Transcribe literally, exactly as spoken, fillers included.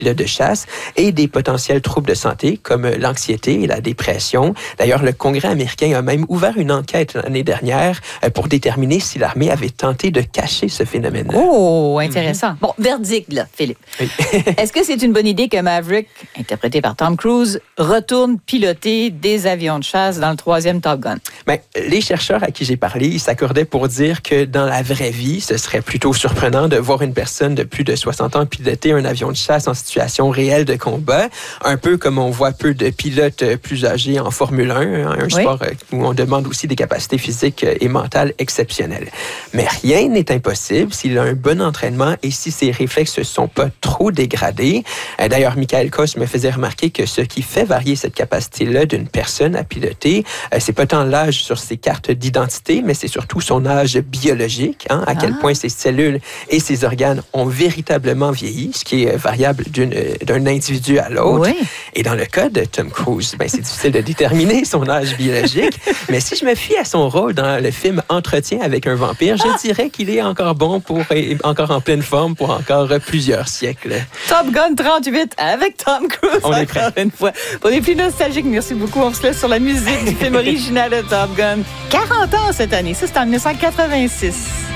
pilote de chasse et des potentiels troubles de santé comme l'anxiété et la dépression. D'ailleurs, le Congrès américain a même ouvert une enquête l'année dernière pour déterminer si l'armée avait tenté de cacher ce phénomène. Oh, intéressant. Mm-hmm. Bon, verdict, là, Philippe. Oui. Est-ce que c'est une bonne idée que Maverick, interprété par Tom Cruise, retourne piloter des avions de chasse dans le troisième Top Gun? Bien, les chercheurs à qui j'ai parlé, ils s'accordaient pour dire que dans la vraie vie, ce serait plutôt surprenant de voir une personne de plus de soixante ans piloter un avion de chasse en situation réelle de combat, un peu comme on voit peu de pilotes plus âgés en Formule un, un oui. sport où on demande aussi des capacités physiques et mentales exceptionnelles. Mais rien n'est impossible s'il a un bon entraînement et si ses réflexes ne sont pas trop dégradés. D'ailleurs, Michael Koss me faisait remarquer que ce qui fait varier cette capacité-là d'une personne à piloter, c'est pas tant l'âge sur ses cartes d'identité, mais c'est surtout son âge biologique, hein, à ah. quel point ses cellules et ses organes ont véritablement vieilli, ce qui est variable d'une, d'un individu à l'autre. Oui. Et dans le cas de Tom Cruise, ben, c'est difficile de déterminer son âge biologique, mais si je me fie à son rôle dans le film Entretien avec un vampire, je ah. dirais qu'il est encore bon, pour encore en pleine forme pour encore plusieurs siècles. Top Gun trente-huit avec Tom Cruise. On est prêt. Une fois. Pour les plus nostalgiques, merci beaucoup. On se laisse sur la musique du film original de Top Gun. quarante ans cette année. Ça, c'est en dix-neuf cent quatre-vingt-six.